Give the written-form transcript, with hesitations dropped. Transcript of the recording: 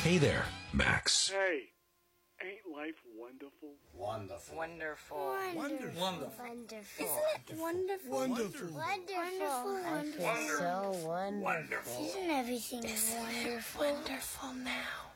Hey there, Max. Hey, ain't life wonderful? Wonderful. Wonderful. Wonderful. Wonderful. Isn't it wonderful? Wonderful. I feel so wonderful. Isn't everything wonderful? Wonderful now.